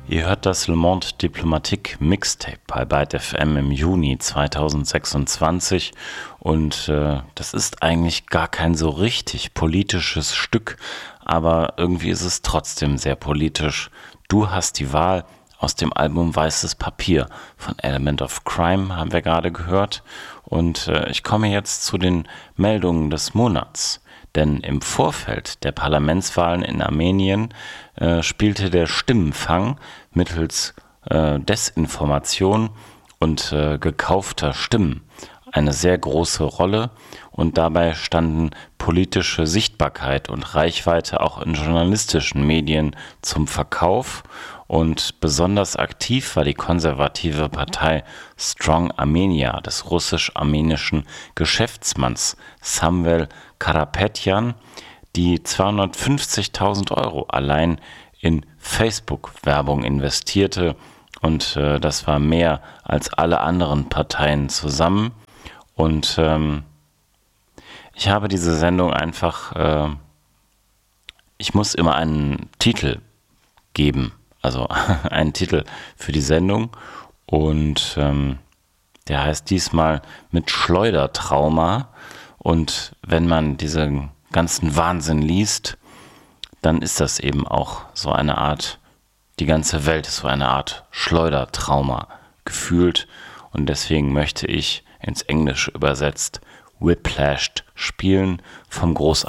Ihr hört das Le Monde Diplomatique Mixtape bei Byte FM im Juni 2026 und das ist eigentlich gar kein so richtig politisches Stück, aber irgendwie ist es trotzdem sehr politisch. Du hast die Wahl aus dem Album Weißes Papier von Element of Crime, haben wir gerade gehört, und ich komme jetzt zu den Meldungen des Monats. Denn im Vorfeld der Parlamentswahlen in Armenien spielte der Stimmenfang mittels Desinformation und gekaufter Stimmen eine sehr große Rolle, und dabei standen politische Sichtbarkeit und Reichweite auch in journalistischen Medien zum Verkauf, und besonders aktiv war die konservative Partei Strong Armenia des russisch-armenischen Geschäftsmanns Samvel Karapetyan, die 250.000 Euro allein in Facebook-Werbung investierte, und das war mehr als alle anderen Parteien zusammen. Und ich habe diese Sendung einfach, ich muss immer einen Titel geben, also einen Titel für die Sendung, und der heißt diesmal mit Schleudertrauma. Und wenn man diesen ganzen Wahnsinn liest, dann ist das eben auch so eine Art, die ganze Welt ist so eine Art Schleudertrauma gefühlt, und deswegen möchte ich ins Englische übersetzt Whiplashed spielen vom großartigen